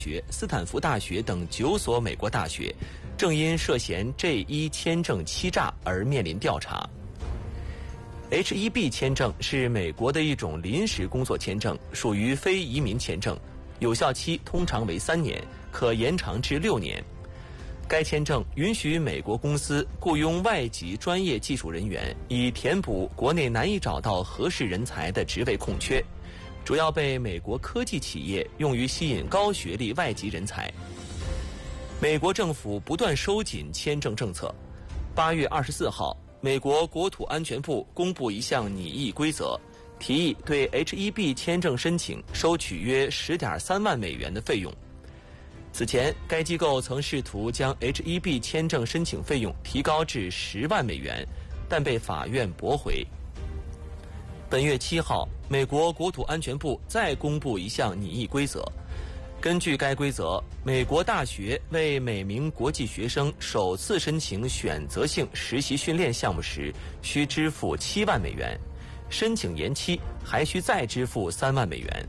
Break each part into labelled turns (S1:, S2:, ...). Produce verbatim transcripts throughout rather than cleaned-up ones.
S1: 学、斯坦福大学等九所美国大学，正因涉嫌 J 一 签证欺诈而面临调查。H 一 B 签证是美国的一种临时工作签证，属于非移民签证，有效期通常为三年，可延长至六年。该签证允许美国公司雇佣外籍专业技术人员，以填补国内难以找到合适人才的职位空缺，主要被美国科技企业用于吸引高学历外籍人才。美国政府不断收紧签证政策。八月二十四号，美国国土安全部公布一项拟议规则，提议对 H 一 B 签证申请收取约 十点三万美元的费用。此前，该机构曾试图将 H 一 B 签证申请费用提高至十万美元，但被法院驳回。本月七号，美国国土安全部再公布一项拟议规则。根据该规则，美国大学为每名国际学生首次申请选择性实习训练项目时，需支付七万美元，申请延期还需再支付三万美元。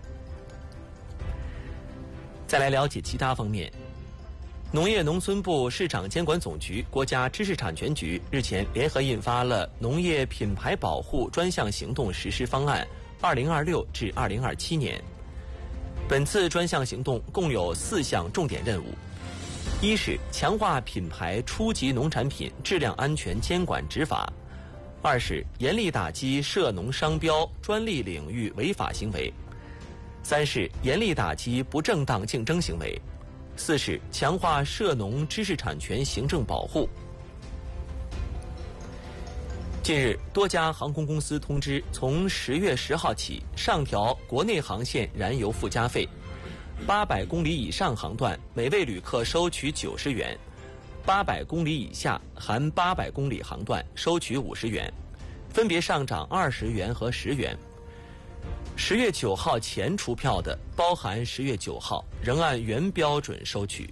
S1: 再来了解其他方面，农业农村部市场监管总局、国家知识产权局日前联合印发了《农业品牌保护专项行动实施方案（二零二六至二零二七年）》。本次专项行动共有四项重点任务：一是强化品牌初级农产品质量安全监管执法；二是严厉打击涉农商标、专利领域违法行为；三是严厉打击不正当竞争行为；四是强化涉农知识产权行政保护。近日，多家航空公司通知，从十月十号起上调国内航线燃油附加费，八百公里以上航段每位旅客收取九十元，八百公里以下含八百公里航段收取五十元，分别上涨二十元和十元。十月九号前出票的，包含十月九号，仍按原标准收取。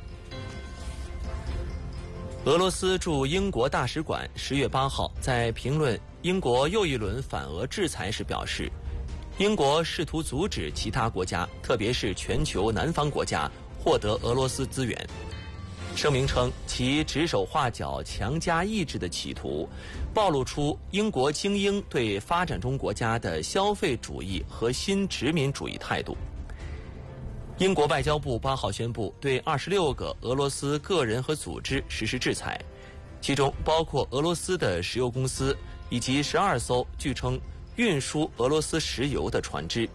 S1: 俄罗斯驻英国大使馆十月八号在评论英国又一轮反俄制裁时表示，英国试图阻止其他国家，特别是全球南方国家获得俄罗斯资源。声明称，其指手画脚、强加意志的企图，暴露出英国精英对发展中国家的消费主义和新殖民主义态度。英国外交部八号宣布，对二十六个俄罗斯个人和组织实施制裁，其中包括俄罗斯的石油公司以及十二艘据称运输俄罗斯石油的船只。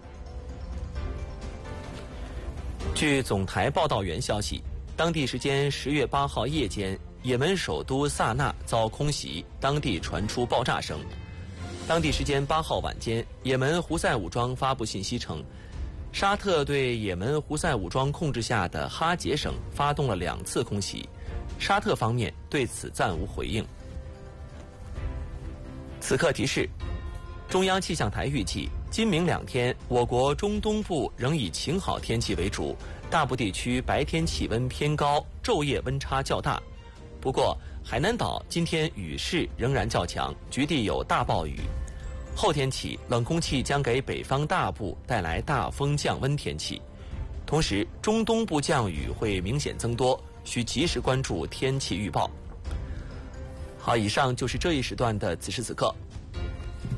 S1: 据总台报道员消息，当地时间十月八号夜间，也门首都萨那遭空袭，当地传出爆炸声。当地时间八号晚间，也门胡塞武装发布信息称，沙特对也门胡塞武装控制下的哈杰省发动了两次空袭，沙特方面对此暂无回应。此刻提示，中央气象台预计，今明两天，我国中东部仍以晴好天气为主，大部地区白天气温偏高，昼夜温差较大。不过，海南岛今天雨势仍然较强，局地有大暴雨。后天起，冷空气将给北方大部带来大风降温天气，同时中东部降雨会明显增多，需及时关注天气预报。好，以上就是这一时段的此时此刻，